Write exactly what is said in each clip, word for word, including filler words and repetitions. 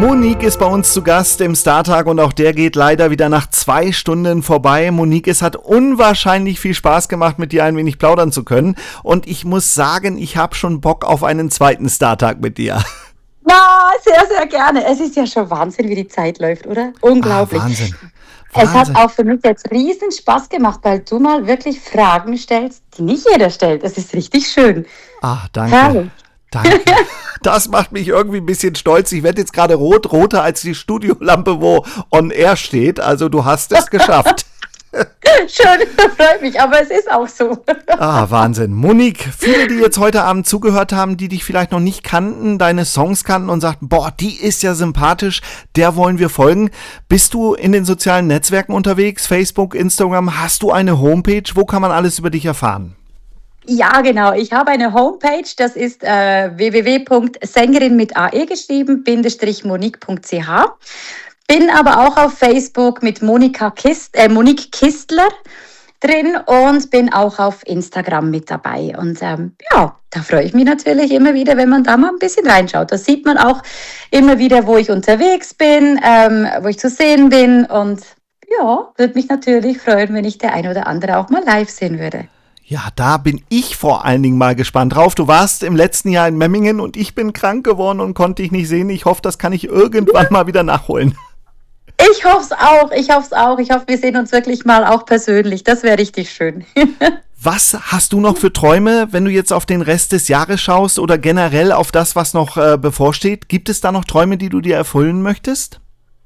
Monique ist bei uns zu Gast im Startag und auch der geht leider wieder nach zwei Stunden vorbei. Monique, es hat unwahrscheinlich viel Spaß gemacht, mit dir ein wenig plaudern zu können. Und ich muss sagen, ich habe schon Bock auf einen zweiten Startag mit dir. Ja, sehr, sehr gerne. Es ist ja schon Wahnsinn, wie die Zeit läuft, oder? Unglaublich. Ah, Wahnsinn. Es Wahnsinn. hat auch für mich jetzt riesen Spaß gemacht, weil du mal wirklich Fragen stellst, die nicht jeder stellt. Es ist richtig schön. Ah, danke. Herrlich. Danke. Das macht mich irgendwie ein bisschen stolz. Ich werde jetzt gerade rot, roter als die Studiolampe, wo on air steht. Also du hast es geschafft. Schön, freut mich, aber es ist auch so. Ah, Wahnsinn. Monique, viele, die jetzt heute Abend zugehört haben, die dich vielleicht noch nicht kannten, deine Songs kannten und sagten, boah, die ist ja sympathisch, der wollen wir folgen. Bist du in den sozialen Netzwerken unterwegs? Facebook, Instagram? Hast du eine Homepage? Wo kann man alles über dich erfahren? Ja, genau. Ich habe eine Homepage, das ist äh, w w w Punkt sängerin mit ae geschrieben, Bindestrich monique Punkt c h. Bin aber auch auf Facebook mit Monika Kist, äh, Monique Kistler drin und bin auch auf Instagram mit dabei. Und ähm, ja, da freue ich mich natürlich immer wieder, wenn man da mal ein bisschen reinschaut. Da sieht man auch immer wieder, wo ich unterwegs bin, ähm, wo ich zu sehen bin. Und ja, würde mich natürlich freuen, wenn ich der ein oder andere auch mal live sehen würde. Ja, da bin ich vor allen Dingen mal gespannt drauf. Du warst im letzten Jahr in Memmingen und ich bin krank geworden und konnte dich nicht sehen. Ich hoffe, das kann ich irgendwann mal wieder nachholen. Ich hoffe es auch, ich hoffe es auch. Ich hoffe, wir sehen uns wirklich mal auch persönlich. Das wäre richtig schön. Was hast du noch für Träume, wenn du jetzt auf den Rest des Jahres schaust oder generell auf das, was noch äh, bevorsteht? Gibt es da noch Träume, die du dir erfüllen möchtest?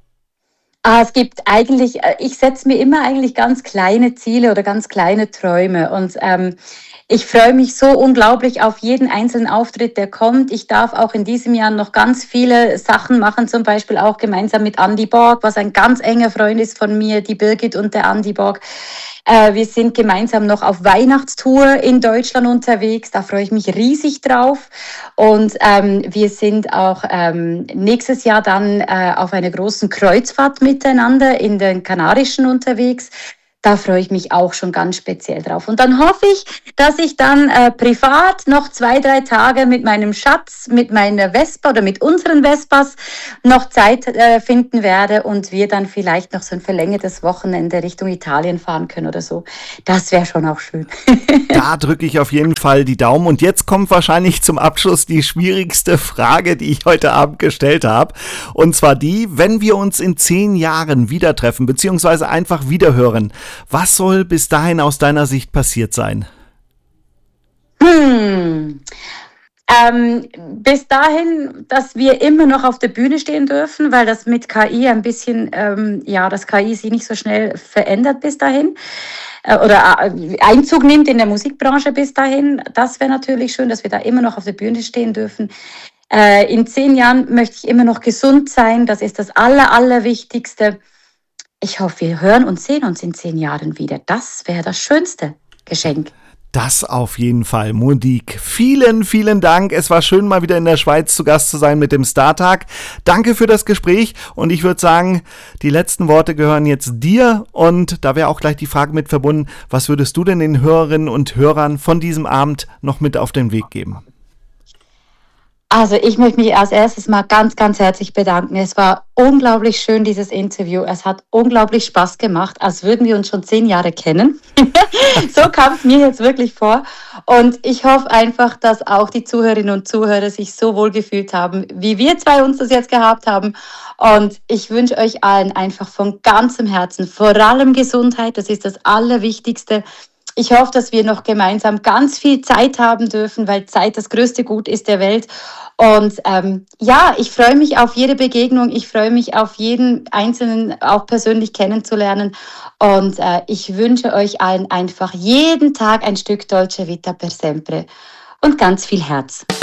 Ah, es gibt eigentlich, ich setze mir immer eigentlich ganz kleine Ziele oder ganz kleine Träume und ähm, ich freue mich so unglaublich auf jeden einzelnen Auftritt, der kommt. Ich darf auch in diesem Jahr noch ganz viele Sachen machen, zum Beispiel auch gemeinsam mit Andy Borg, was ein ganz enger Freund ist von mir, die Birgit und der Andy Borg. Äh, wir sind gemeinsam noch auf Weihnachtstour in Deutschland unterwegs, da freue ich mich riesig drauf. Und ähm, wir sind auch ähm, nächstes Jahr dann äh, auf einer großen Kreuzfahrt miteinander in den Kanarischen unterwegs. Da freue ich mich auch schon ganz speziell drauf. Und dann hoffe ich, dass ich dann äh, privat noch zwei, drei Tage mit meinem Schatz, mit meiner Vespa oder mit unseren Vespas noch Zeit äh, finden werde und wir dann vielleicht noch so ein verlängertes Wochenende Richtung Italien fahren können oder so. Das wäre schon auch schön. Da drücke ich auf jeden Fall die Daumen. Und jetzt kommt wahrscheinlich zum Abschluss die schwierigste Frage, die ich heute Abend gestellt habe. Und zwar die, wenn wir uns in zehn Jahren wieder treffen, beziehungsweise einfach wiederhören, was soll bis dahin aus deiner Sicht passiert sein? Hm. Ähm, bis dahin, dass wir immer noch auf der Bühne stehen dürfen, weil das mit K I ein bisschen, ähm, ja, das K I sich nicht so schnell verändert bis dahin äh, oder äh, Einzug nimmt in der Musikbranche bis dahin. Das wäre natürlich schön, dass wir da immer noch auf der Bühne stehen dürfen. Äh, in zehn Jahren möchte ich immer noch gesund sein. Das ist das Aller, Allerwichtigste. Ich hoffe, wir hören und sehen uns in zehn Jahren wieder. Das wäre das schönste Geschenk. Das auf jeden Fall, Monique. Vielen, vielen Dank. Es war schön, mal wieder in der Schweiz zu Gast zu sein mit dem Startag. Danke für das Gespräch und ich würde sagen, die letzten Worte gehören jetzt dir und da wäre auch gleich die Frage mit verbunden, was würdest du denn den Hörerinnen und Hörern von diesem Abend noch mit auf den Weg geben? Also ich möchte mich als erstes mal ganz, ganz herzlich bedanken. Es war unglaublich schön, dieses Interview. Es hat unglaublich Spaß gemacht, als würden wir uns schon zehn Jahre kennen. So kam es mir jetzt wirklich vor. Und ich hoffe einfach, dass auch die Zuhörerinnen und Zuhörer sich so wohl gefühlt haben, wie wir zwei uns das jetzt gehabt haben. Und ich wünsche euch allen einfach von ganzem Herzen, vor allem Gesundheit, das ist das Allerwichtigste. Ich hoffe, dass wir noch gemeinsam ganz viel Zeit haben dürfen, weil Zeit das größte Gut ist der Welt. Und ähm, ja, ich freue mich auf jede Begegnung. Ich freue mich auf jeden Einzelnen auch persönlich kennenzulernen. Und äh, ich wünsche euch allen einfach jeden Tag ein Stück Dolce Vita per sempre und ganz viel Herz.